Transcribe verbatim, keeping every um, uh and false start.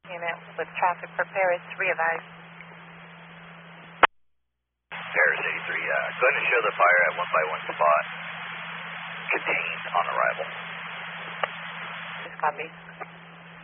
Unit with traffic for Paris, re-advise. Paris eighty-three, uh, go ahead and show the fire at one by one spot. Contained on arrival. Just copy.